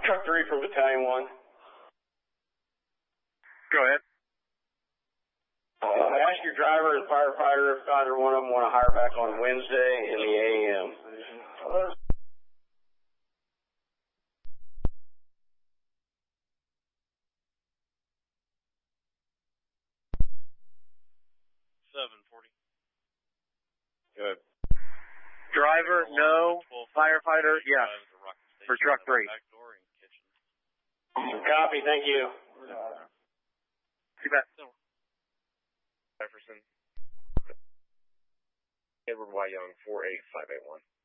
Truck 3 from Battalion 1. Go ahead. Ask your driver and firefighter if either one of them want to hire back on Wednesday in the AM. 740. Good. Driver, no. Firefighter, yes. For truck 3. Copy, thank you. See that? Jefferson. Edward Y. Young, 48581.